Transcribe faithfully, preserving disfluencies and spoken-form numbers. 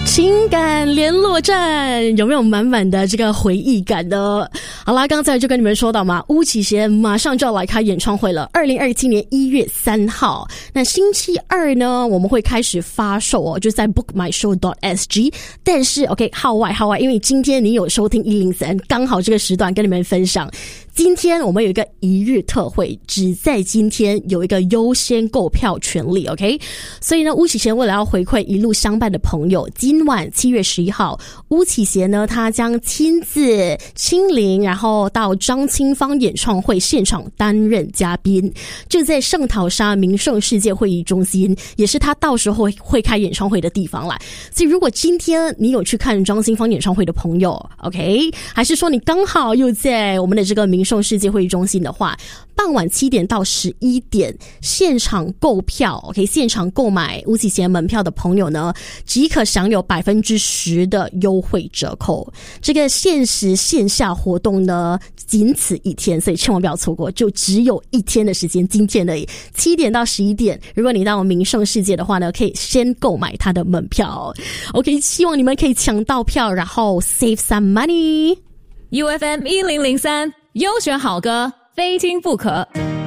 情感联络站，有没有满满的这个回忆感呢？好啦，刚才就跟你们说到嘛，巫启贤马上就要来开演唱会了，二零二七年一月三号。那星期二呢，我们会开始发售哦，就在 book my show dot s g。但是 OK， 号外号外，因为今天你有收听一零三，刚好这个时段跟你们分享。今天我们有一个一日特惠，只在今天有一个优先购票权利 OK， 所以呢，巫启贤为了要回馈一路相伴的朋友，今晚七月十一号，巫启贤呢他将亲自亲临，然后到张清芳演唱会现场担任嘉宾，就在圣淘沙名胜世界会议中心，也是他到时候会开演唱会的地方啦。所以如果今天你有去看张清芳演唱会的朋友 OK， 还是说你刚好又在我们的这个名胜世界会议中心的话，傍晚七点到十一点现场购票 OK， 现场购买巫启贤门票的朋友呢，即可享有百分之十的优惠折扣。这个限时线下活动呢仅此一天，所以千万不要错过，就只有一天的时间，今天而已，七点到十一点。如果你到名胜世界的话呢，可以先购买他的门票 OK， 希望你们可以抢到票，然后 save some money。 U F M 一零零三优选好歌，非听不可。